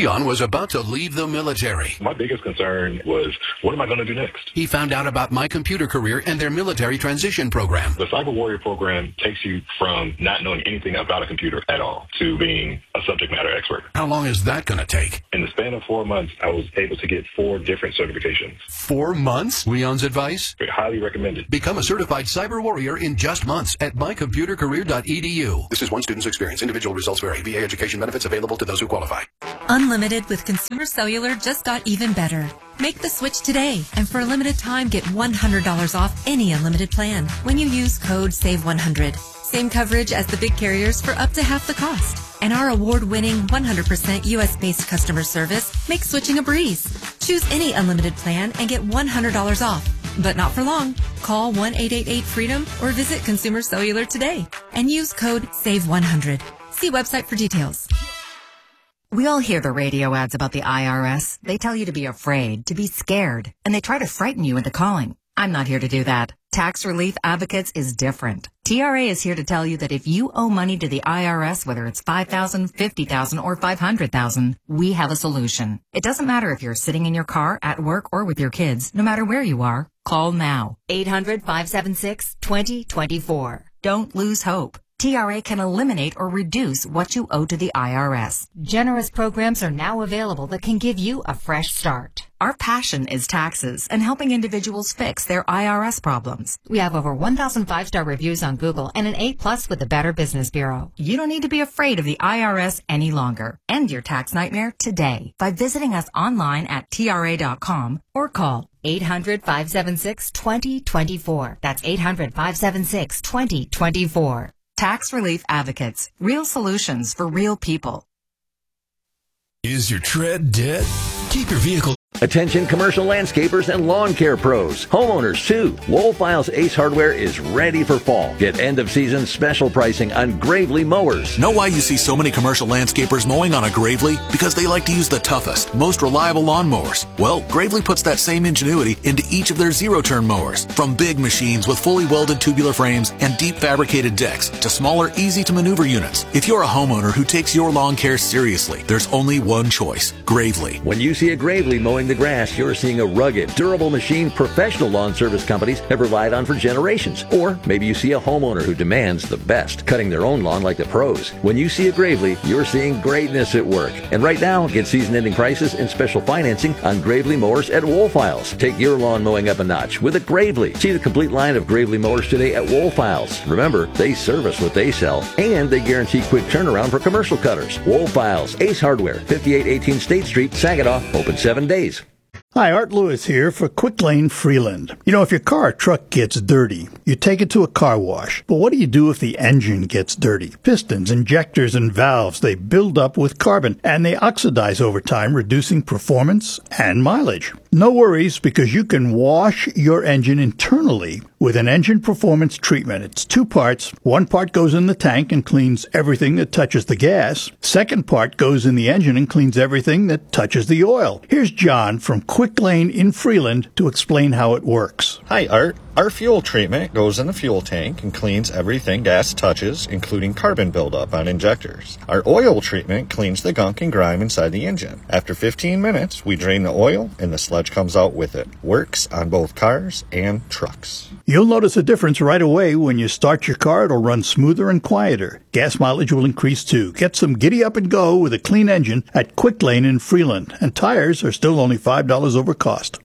Leon was about to leave the military. My biggest concern was, what am I going to do next? He found out about My Computer Career and their military transition program. The Cyber Warrior program takes you from not knowing anything about a computer at all to being a subject matter expert. How long is that going to take? In the span of 4 months, I was able to get 4 different certifications. 4 months? Leon's advice? Highly recommended. Become a certified cyber warrior in just months at mycomputercareer.edu. This is one student's experience. Individual results vary. VA education benefits available to those who qualify. Unlimited with Consumer Cellular just got even better. Make the switch today, and for a limited time, get $100 off any unlimited plan when you use code SAVE100. Same coverage as the big carriers for up to half the cost. And our award-winning 100% U.S.-based customer service makes switching a breeze. Choose any unlimited plan and get $100 off. But not for long. Call 1-888-FREEDOM or visit Consumer Cellular today and use code SAVE100. See website for details. We all hear the radio ads about the IRS. They tell you to be afraid, to be scared, and they try to frighten you into calling. I'm not here to do that. Tax Relief Advocates is different. TRA is here to tell you that if you owe money to the IRS, whether it's $5,000, $50,000, or $500,000, we have a solution. It doesn't matter if you're sitting in your car, at work, or with your kids. No matter where you are, call now. 800-576-2024. Don't lose hope. TRA can eliminate or reduce what you owe to the IRS. Generous programs are now available that can give you a fresh start. Our passion is taxes and helping individuals fix their IRS problems. We have over 1,000 5-star reviews on Google and an A+ with the Better Business Bureau. You don't need to be afraid of the IRS any longer. End your tax nightmare today by visiting us online at TRA.com or call 800-576-2024. That's 800-576-2024. Tax Relief Advocates. Real solutions for real people. Is your tread dead? Keep your vehicle. Attention commercial landscapers and lawn care pros. Homeowners too. Woolfiles Ace Hardware is ready for fall. Get end of season special pricing on Gravely mowers. Know why you see so many commercial landscapers mowing on a Gravely? Because they like to use the toughest, most reliable lawn mowers. Well, Gravely puts that same ingenuity into each of their zero-turn mowers. From big machines with fully welded tubular frames and deep fabricated decks to smaller, easy-to-maneuver units. If you're a homeowner who takes your lawn care seriously, there's only one choice, Gravely. When you see a Gravely mowing the grass, you're seeing a rugged, durable machine professional lawn service companies have relied on for generations. Or maybe you see a homeowner who demands the best, cutting their own lawn like the pros. When you see a Gravely, you're seeing greatness at work. And right now, get season-ending prices and special financing on Gravely mowers at Woolfiles. Take your lawn mowing up a notch with a Gravely. See the complete line of Gravely mowers today at Woolfiles. Remember, they service what they sell, and they guarantee quick turnaround for commercial cutters. Woolfiles, Ace Hardware, 5818 State Street, Saginaw, open 7 days. Hi, Art Lewis here for Quick Lane Freeland. You know, if your car or truck gets dirty, you take it to a car wash. But what do you do if the engine gets dirty? Pistons, injectors, and valves, they build up with carbon, and they oxidize over time, reducing performance and mileage. No worries, because you can wash your engine internally with an engine performance treatment. It's 2 parts. 1 part goes in the tank and cleans everything that touches the gas. 2nd part goes in the engine and cleans everything that touches the oil. Here's John from Quick Lane in Freeland to explain how it works. Hi, Art. Our fuel treatment goes in the fuel tank and cleans everything gas touches, including carbon buildup on injectors. Our oil treatment cleans the gunk and grime inside the engine. After 15 minutes, we drain the oil and the sludge comes out with it. Works on both cars and trucks. You'll notice a difference right away. When you start your car, it'll run smoother and quieter. Gas mileage will increase too. Get some giddy up and go with a clean engine at Quick Lane in Freeland. And tires are still only $5 over cost.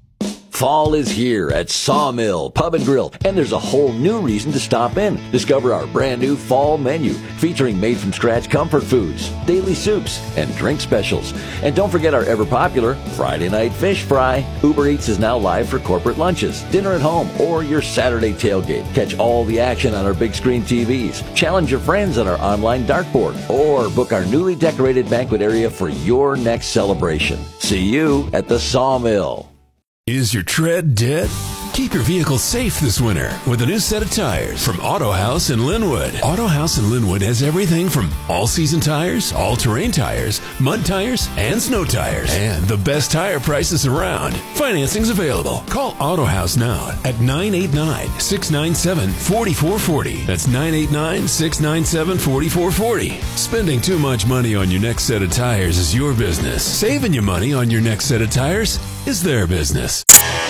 Fall is here at Sawmill Pub and Grill, and there's a whole new reason to stop in. Discover our brand new fall menu featuring made-from-scratch comfort foods, daily soups, and drink specials. And don't forget our ever-popular Friday night fish fry. Uber Eats is now live for corporate lunches, dinner at home, or your Saturday tailgate. Catch all the action on our big screen TVs. Challenge your friends on our online dartboard, or book our newly decorated banquet area for your next celebration. See you at the Sawmill. Is your tread dead? Keep your vehicle safe this winter with a new set of tires from Auto House in Linwood. Auto House in Linwood has everything from all-season tires, all-terrain tires, mud tires, and snow tires. And the best tire prices around. Financing's available. Call Auto House now at 989-697-4440. That's 989-697-4440. Spending too much money on your next set of tires is your business. Saving you money on your next set of tires is their business.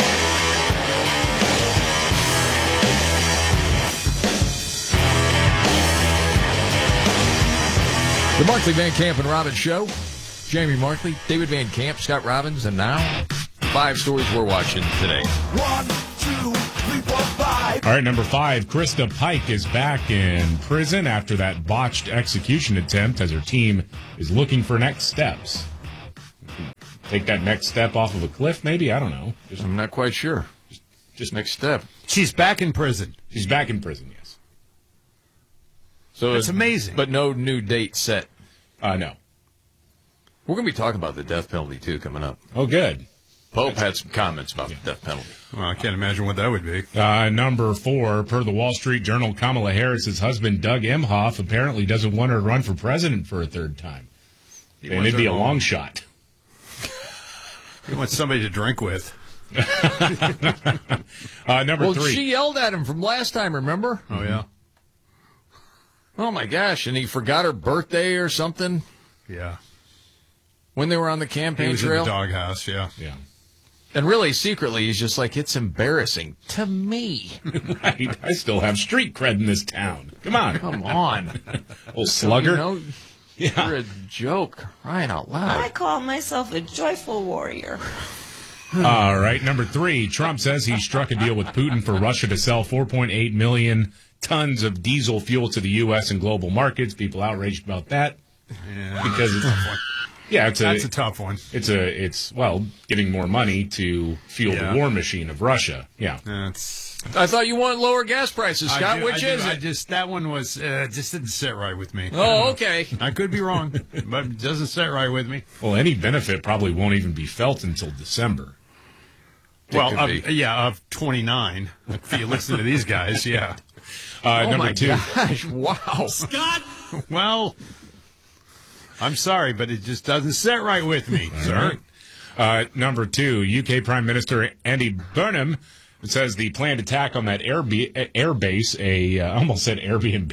The Markley, Van Camp, and Robbins Show. Jamie Markley, David Van Camp, Scott Robbins, and now 5 stories we're watching today. 1, 2, 3, 4, 5. All right, number 5, Krista Pike is back in prison after that botched execution attempt as her team is looking for next steps. Take that next step off of a cliff, maybe? I don't know. I'm not quite sure. Just next step. She's back in prison. She's back in prison, yes. So it's amazing. But no new date set. No. We're going to be talking about the death penalty, too, coming up. Oh, good. Pope had some comments about the death penalty. Well, I can't imagine what that would be. Number 4, per the Wall Street Journal, Kamala Harris's husband, Doug Emhoff, apparently doesn't want her to run for president for a third time. And it'd be a long shot. He wants somebody to drink with. Number 3. She yelled at him from last time, remember? Oh, yeah. Oh, my gosh. And he forgot her birthday or something? Yeah. When they were on the campaign he was trail? in the doghouse, yeah. Yeah. And really, secretly, he's just like, it's embarrassing to me. Right. I still have street cred in this town. Come on. Come on. Old slugger. You're a joke. Crying out loud. I call myself a joyful warrior. All right. Number 3, Trump says he struck a deal with Putin for Russia to sell 4.8 million tons of diesel fuel to the U.S. and global markets. People outraged about that. Yeah, because it's that's a tough one. It's giving more money to fuel the war machine of Russia. Yeah. I thought you wanted lower gas prices, Scott. Which is it? That one was just didn't sit right with me. Oh, okay. I could be wrong, but it doesn't sit right with me. Well, any benefit probably won't even be felt until December. Well, of 29. If you listen to these guys, yeah. Number 2. Gosh, wow. Scott! Well, I'm sorry, but it just doesn't sit right with me, sir. Right. Number 2, UK Prime Minister Andy Burnham says the planned attack on that air base, I almost said Airbnb.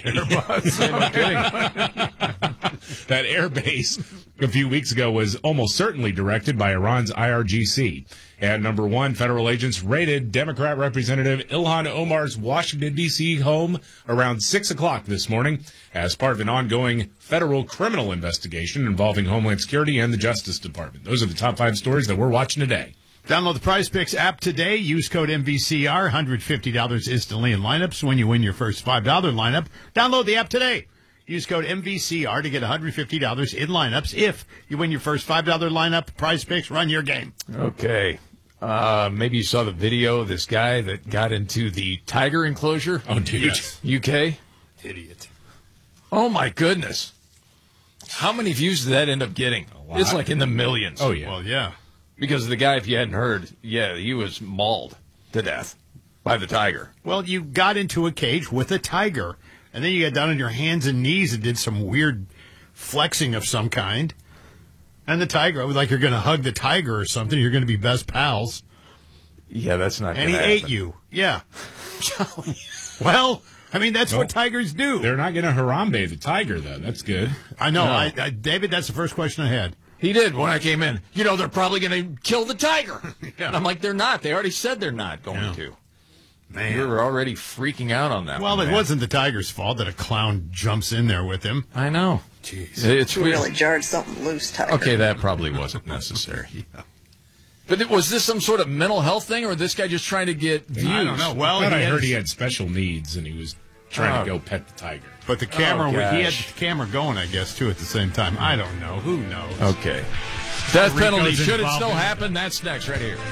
That air base a few weeks ago was almost certainly directed by Iran's IRGC. And number 1, federal agents raided Democrat Representative Ilhan Omar's Washington, D.C. home around 6 o'clock this morning as part of an ongoing federal criminal investigation involving Homeland Security and the Justice Department. Those are the top 5 stories that we're watching today. Download the Prize Picks app today. Use code MVCR. $150 instantly in lineups when you win your first $5 lineup. Download the app today. Use code MVCR to get $150 in lineups. If you win your first $5 lineup, Prize Picks, run your game. Okay. Maybe you saw the video of this guy that got into the tiger enclosure. Oh, dude. Yes. UK. Idiot. Oh, my goodness. How many views did that end up getting? It's like in the millions. Oh, yeah. Well, yeah. Because the guy, if you hadn't heard, he was mauled to death by the tiger. Well, you got into a cage with a tiger, and then you got down on your hands and knees and did some weird flexing of some kind. And the tiger, it was like you're going to hug the tiger or something. You're going to be best pals. Yeah, that's not going to happen. And he ate you. Yeah. Well, I mean, that's what tigers do. They're not going to Harambe the tiger, though. That's good. I know. No. David, that's the first question I had. He did when I came in. They're probably going to kill the tiger. Yeah. And I'm like, they're not. They already said they're not going to. Man. You were already freaking out on that. Well, it wasn't the tiger's fault that a clown jumps in there with him. I know. Jeez. It's really jarred something loose, tiger. Okay, that probably wasn't necessary. Yeah. But was this some sort of mental health thing, or this guy just trying to get views? I don't know. Well, I heard he had special needs, and he was trying to go pet the tiger. But the camera, he had the camera going, I guess, too, at the same time. I don't know. Who knows? Okay. Death penalty. Should it still happen? That's next right here.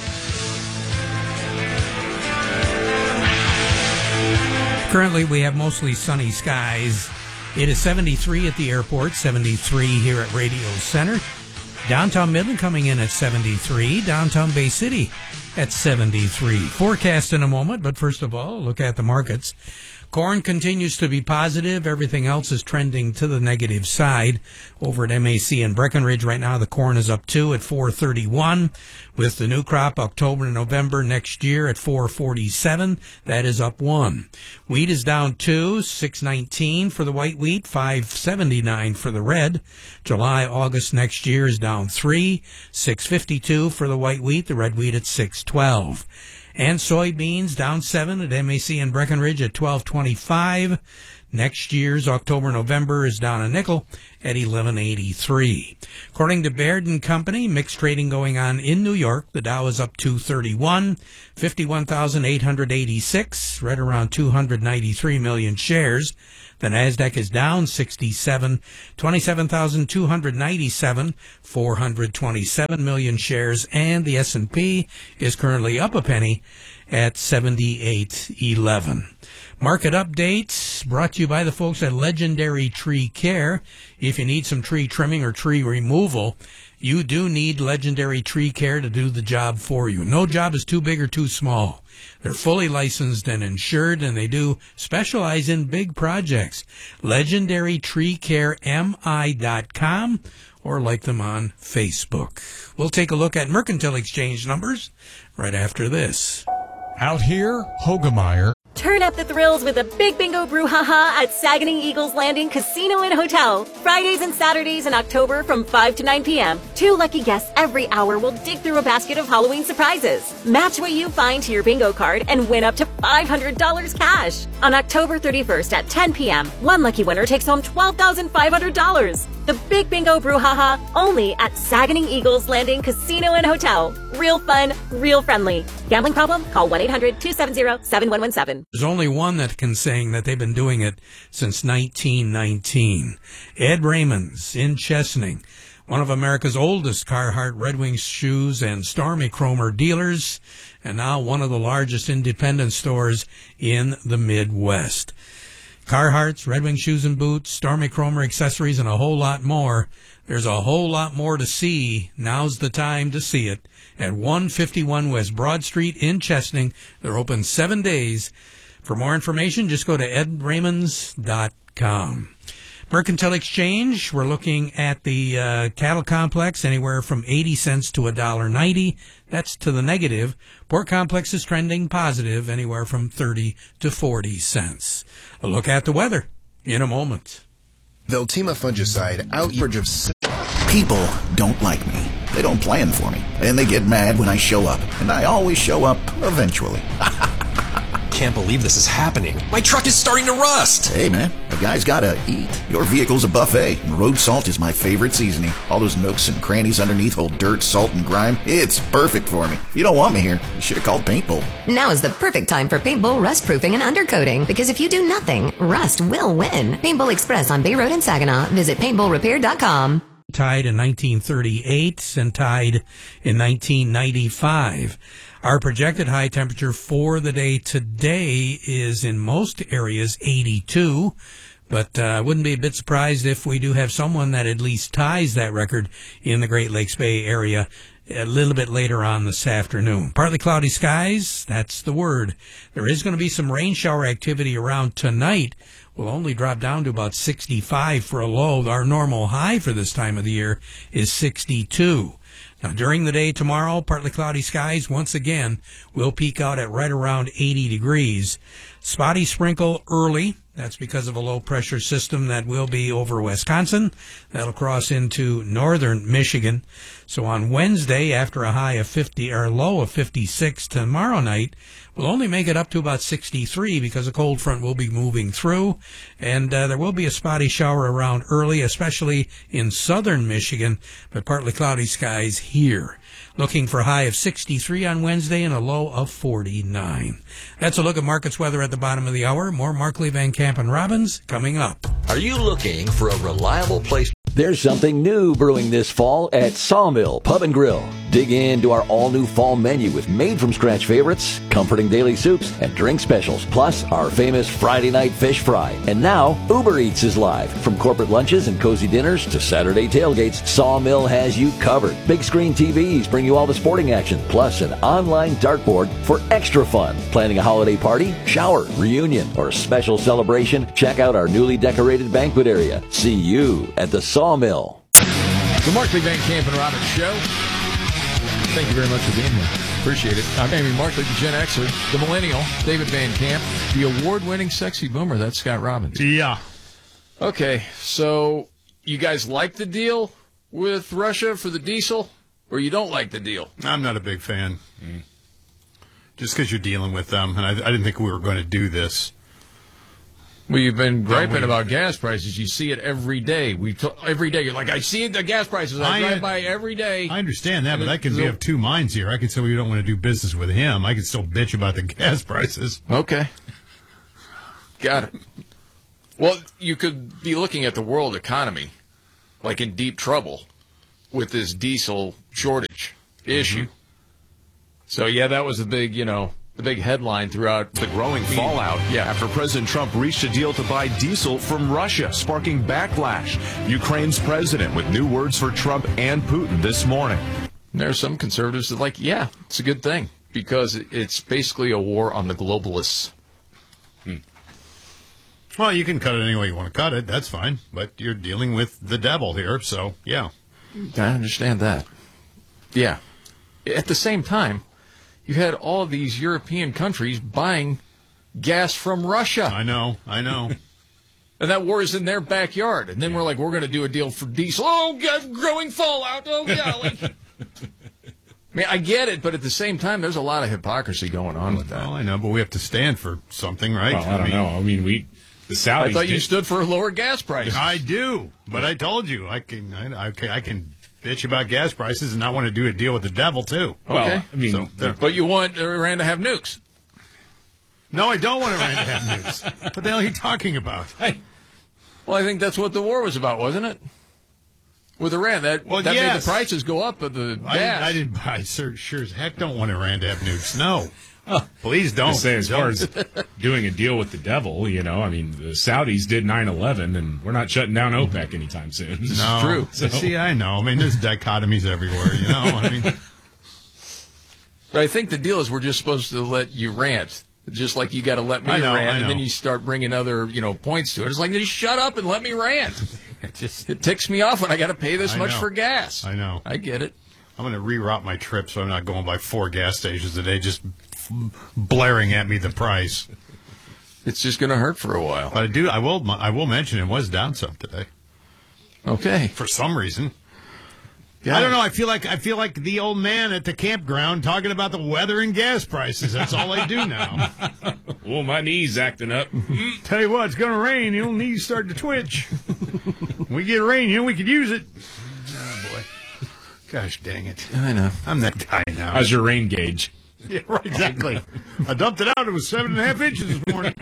Currently, we have mostly sunny skies. It is 73 at the airport, 73 here at Radio Center. Downtown Midland coming in at 73. Downtown Bay City at 73. Forecast in a moment, but first of all, look at the markets. Corn continues to be positive. Everything else is trending to the negative side. Over at MAC and Breckenridge right now, the corn is up 2 at 431. With the new crop October and November next year at 447, that is up 1. Wheat is down 2, 619 for the white wheat, 579 for the red. July, August next year is down 3, 652 for the white wheat, the red wheat at 612. And soybeans down 7 at MAC and Breckenridge at 12.25. Next year's October-November is down a nickel at 11.83. According to Baird & Company, mixed trading going on in New York. The Dow is up 231, 51,886, right around 293 million shares. The Nasdaq is down 67, 27,297, 427 million shares, and the S&P is currently up a penny at 78.11. Market updates brought to you by the folks at Legendary Tree Care. If you need some tree trimming or tree removal, you do need Legendary Tree Care to do the job for you. No job is too big or too small. They're fully licensed and insured, and they do specialize in big projects. LegendaryTreeCareMI.com or like them on Facebook. We'll take a look at Mercantile Exchange numbers right after this. Out here, Hogemeyer. Turn up the thrills with a big bingo brouhaha at Saguenay Eagles Landing Casino and Hotel. Fridays and Saturdays in October from 5 to 9 p.m. 2 lucky guests every hour will dig through a basket of Halloween surprises. Match what you find to your bingo card and win up to $500 cash. On October 31st at 10 p.m., one lucky winner takes home $12,500. The Big Bingo Brouhaha only at Saguenay Eagles Landing Casino and Hotel. Real fun, real friendly. Gambling problem? Call 1-800-270-7117. There's only one that can sing that they've been doing it since 1919. Ed Raymond's in Chesaning, one of America's oldest Carhartt Red Wings shoes and Stormy Kromer dealers, and now one of the largest independent stores in the Midwest. Carhartt's, Red Wing shoes and boots, Stormy Kromer accessories, and a whole lot more. There's a whole lot more to see. Now's the time to see it at 151 West Broad Street in Chesaning. They're open 7 days. For more information, just go to edraymond's.com. Mercantile Exchange, we're looking at the cattle complex, anywhere from 80 cents to $1.90. That's to the negative. Pork complex is trending positive, anywhere from 30 to 40 cents. A look at the weather in a moment. Veltima fungicide outward of... People don't like me. They don't plan for me. And they get mad when I show up. And I always show up eventually. Can't believe this is happening. My truck is starting to rust. Hey, man, a guy's gotta eat. Your vehicle's a buffet, and road salt is my favorite seasoning. All those nooks and crannies underneath hold dirt, salt, and grime. It's perfect for me. If you don't want me here, you should have called Paintbull. Now is the perfect time for Paintbull rust proofing and undercoating, because if you do nothing, rust will win. Paintbull Express on Bay Road in Saginaw. Visit paintbullrepair.com. Tied in 1938 and tied in 1995. Our projected high temperature for the day today is in most areas 82, but I wouldn't be a bit surprised if we do have someone that at least ties that record in the Great Lakes Bay area a little bit later on this afternoon. Partly cloudy skies, that's the word. There is going to be some rain shower activity around tonight. Will only drop down to about 65 for a low. Our normal high for this time of the year is 62. Now, during the day tomorrow, partly cloudy skies once again will peak out at right around 80 degrees. Spotty sprinkle early. That's because of a low-pressure system that will be over Wisconsin. That'll cross into northern Michigan. So on Wednesday, after a high of 50 or low of 56 tomorrow night, we'll only make it up to about 63 because a cold front will be moving through. And there will be a spotty shower around early, especially in southern Michigan, but partly cloudy skies here. Looking for a high of 63 on Wednesday and a low of 49. That's a look at markets weather at the bottom of the hour. More Markley, Van Camp, and Robbins coming up. Are you looking for a reliable place? There's something new brewing this fall at Sawmill Pub and Grill. Dig into our all-new fall menu with made-from-scratch favorites, comforting daily soups, and drink specials, plus our famous Friday night fish fry. And now, Uber Eats is live. From corporate lunches and cozy dinners to Saturday tailgates, Sawmill has you covered. Big screen TVs bring you all the sporting action, plus an online dartboard for extra fun. Planning a holiday party, shower, reunion, or a special celebration? Check out our newly decorated banquet area. See you at the Sawmill. The Markley, Van Camp and Robbins Show. Thank you very much for being here. Appreciate it. I'm Amy Markley, the Gen Xer, the Millennial, David Van Camp, the award-winning sexy boomer. That's Scott Robbins. Yeah. Okay, so you guys like the deal with Russia for the diesel, or you don't like the deal? I'm not a big fan. Just because you're dealing with them, and I didn't think we were going to do this. Well, you've been griping about gas prices. You see it every day. Every day. You're like, I see the gas prices. I drive by every day. I understand that, but I can be of two minds here. I can say we don't want to do business with him. I can still bitch about the gas prices. Okay. Got it. Well, you could be looking at the world economy like in deep trouble with this diesel shortage issue. So, yeah, that was the big, the big headline throughout the growing fallout after President Trump reached a deal to buy diesel from Russia, sparking backlash. Ukraine's president with new words for Trump and Putin this morning. There are some conservatives that are like, yeah, it's a good thing because it's basically a war on the globalists. Well, you can cut it any way you want to cut it. That's fine. But you're dealing with the devil here, so, yeah. I understand that. Yeah. At the same time, you had all these European countries buying gas from Russia. I know. And that war is in their backyard. And then we're like, we're going to do a deal for diesel. Oh, God, growing fallout. Oh, golly. I mean, I get it, but at the same time, there's a lot of hypocrisy going on with that. Well, I know, but we have to stand for something, right? Well, I don't know. I mean, the Saudis. I thought you stood for a lower gas price. I do, but I told you I can bitch about gas prices and not want to do a deal with the devil too. Well, okay. I mean, but you want Iran to have nukes? No, I don't want Iran to have nukes. What the hell are you talking about? Well, I think that's what the war was about, wasn't it? With Iran, that made the prices go up of the gas. I sure as heck don't want Iran to have nukes. No. Please don't. Say, as far as doing a deal with the devil, I mean, the Saudis did 9/11, and we're not shutting down OPEC anytime soon. This is true. So. See, I know. I mean, there's dichotomies everywhere, I mean. But I think the deal is we're just supposed to let you rant, just like you got to let me rant, and then you start bringing other, points to it. It's like, just shut up and let me rant. It ticks me off when I got to pay this much for gas. I know. I get it. I'm going to reroute my trip so I'm not going by 4 gas stations a day, just blaring at me the price. It's just going to hurt for a while. But I will mention it was down some today. Okay. For some reason. Yeah. I don't know. I feel like the old man at the campground talking about the weather and gas prices. That's all I do now. Well, my knee's acting up. Tell you what, it's going to rain. Your knees start to twitch. We get rain, we could use it. Oh, boy. Gosh dang it. I know. I'm that guy now. How's your rain gauge? Yeah, right, exactly. I dumped it out. It was 7.5 inches this morning.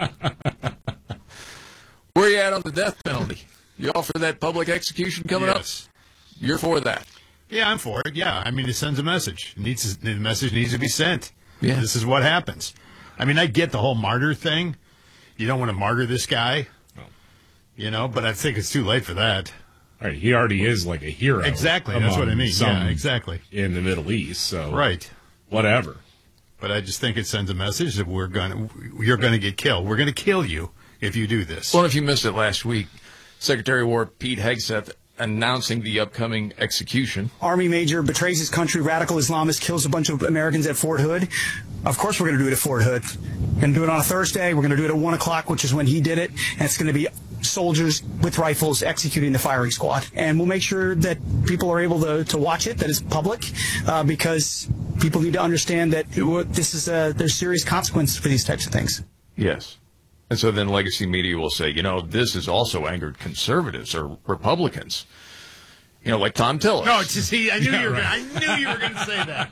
Where are you at on the death penalty? You all for that public execution coming up? You're for that? Yeah, I'm for it. Yeah, I mean, it sends a message. The message needs to be sent. Yeah. This is what happens. I mean, I get the whole martyr thing. You don't want to martyr this guy, but I think it's too late for that. Right, he already is like a hero. Exactly, that's what I mean. Yeah, exactly. In the Middle East, so right, whatever. But I just think it sends a message that you're going to get killed. We're going to kill you if you do this. Well, if you missed it last week, Secretary of War Pete Hegseth announcing the upcoming execution. Army major betrays his country, radical Islamist kills a bunch of Americans at Fort Hood. Of course we're going to do it at Fort Hood. We're going to do it on a Thursday. We're going to do it at 1 o'clock, which is when he did it. And it's going to be soldiers with rifles executing the firing squad. And we'll make sure that people are able to watch it, that it's public, because people need to understand that there's serious consequences for these types of things. Yes. And so then legacy media will say, this has also angered conservatives or Republicans. Like Tom Tillis. No, see, I knew you were going to say that.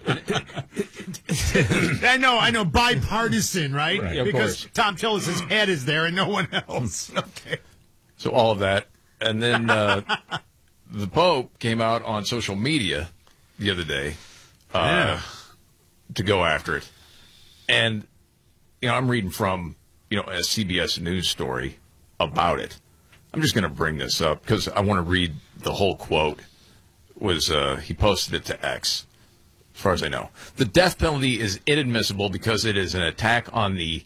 I know, bipartisan, right? Yeah, because Tom Tillis' head is there and no one else. Okay. So all of that. And then the Pope came out on social media the other day to go after it. And, I'm reading from, a CBS News story about it. I'm just going to bring this up because I want to read the whole quote. He posted it to X, as far as I know. The death penalty is inadmissible because it is an attack on the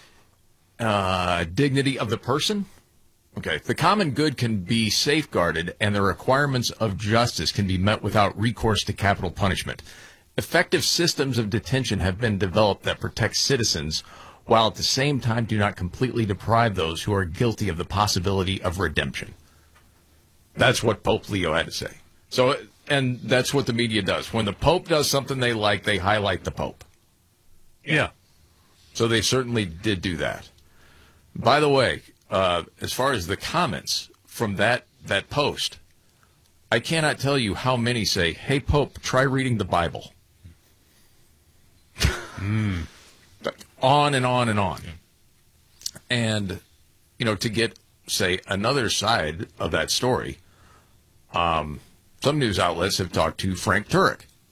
dignity of the person. Okay. The common good can be safeguarded and the requirements of justice can be met without recourse to capital punishment. Effective systems of detention have been developed that protect citizens while at the same time do not completely deprive those who are guilty of the possibility of redemption. That's what Pope Leo had to say. So, and that's what the media does. When the Pope does something they like, they highlight the Pope. Yeah. So they certainly did do that. By the way, as far as the comments from that post, I cannot tell you how many say, "Hey, Pope, try reading the Bible." On and on and on. And, to get, say, another side of that story, some news outlets have talked to Frank Turek,